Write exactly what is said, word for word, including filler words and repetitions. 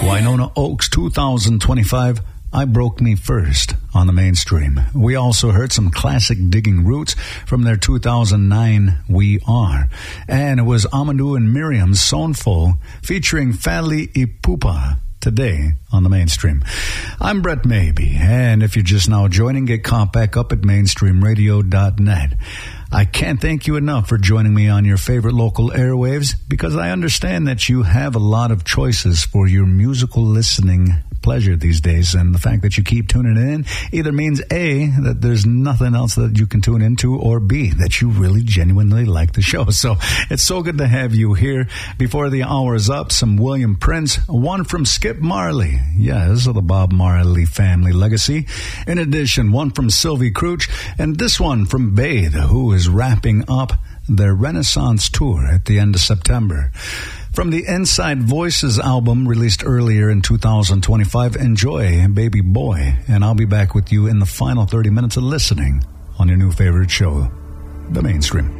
Winona Oaks two thousand twenty-five, I Broke Me First on the mainstream. We also heard some classic Digging Roots from their two thousand nine We Are. And it was Amadou and Miriam's Sonfo featuring Fally Ipupa today on the mainstream. I'm Brett Maybe, and if you're just now joining, get caught back up at mainstream radio dot net. I can't thank you enough for joining me on your favorite local airwaves, because I understand that you have a lot of choices for your musical listening pleasure these days, and the fact that you keep tuning in either means A, that there's nothing else that you can tune into, or B, that you really genuinely like the show. So it's so good to have you here. Before the hour is up, some William Prince, one from Skip Marley, yes, of the Bob Marley family legacy. In addition, one from Sylvie Crouch, and this one from Bathe, who is wrapping up their Renaissance tour at the end of September. From the Inside Voices album released earlier in two thousand twenty-five, enjoy Baby Boy, and I'll be back with you in the final thirty minutes of listening on your new favorite show, The Mainstream.